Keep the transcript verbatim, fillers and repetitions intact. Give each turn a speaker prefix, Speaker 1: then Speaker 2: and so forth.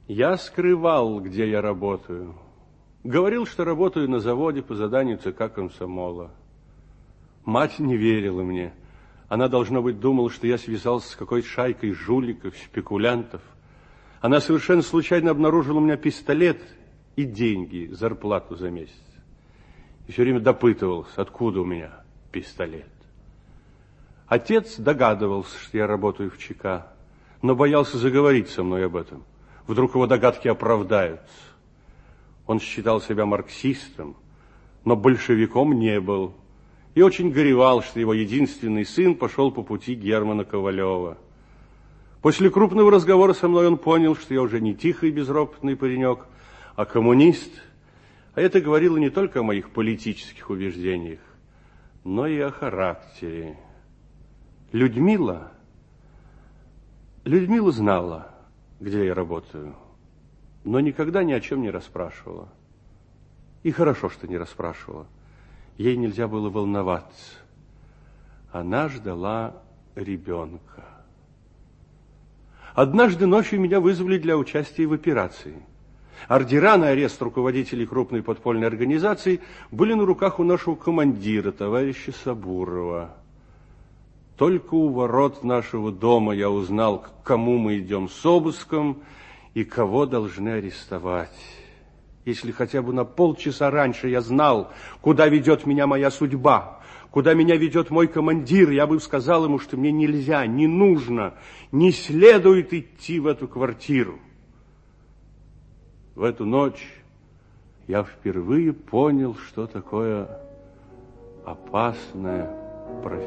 Speaker 1: Я скрывал, где я работаю. Говорил, что работаю на заводе по заданию ЦК комсомола. Мать не верила мне. Она, должно быть, думала, что я связался с какой-то шайкой жуликов, спекулянтов. Она совершенно случайно обнаружила у меня пистолет и деньги, зарплату за месяц. И все время допытывался, откуда у меня пистолет. Отец догадывался, что я работаю в ЧК, но боялся заговорить со мной об этом. Вдруг его догадки оправдаются. Он считал себя марксистом, но большевиком не был. И очень горевал, что его единственный сын пошел по пути Германа Ковалева. После крупного разговора со мной он понял, что я уже не тихий безропотный паренек, а коммунист. А это говорило не только о моих политических убеждениях, но и о характере. Людмила, Людмила знала, где я работаю, но никогда ни о чем не расспрашивала. И хорошо, что не расспрашивала. Ей нельзя было волноваться. Она ждала ребенка. Однажды ночью меня вызвали для участия в операции. Ордера на арест руководителей крупной подпольной организации были на руках у нашего командира, товарища Сабурова. Только у ворот нашего дома я узнал, к кому мы идем с обыском и кого должны арестовать. Если хотя бы на полчаса раньше я знал, куда ведет меня моя судьба, куда меня ведет мой командир, я бы сказал ему, что мне нельзя, не нужно, не следует идти в эту квартиру. В эту ночь я впервые понял, что такое опасная профессия.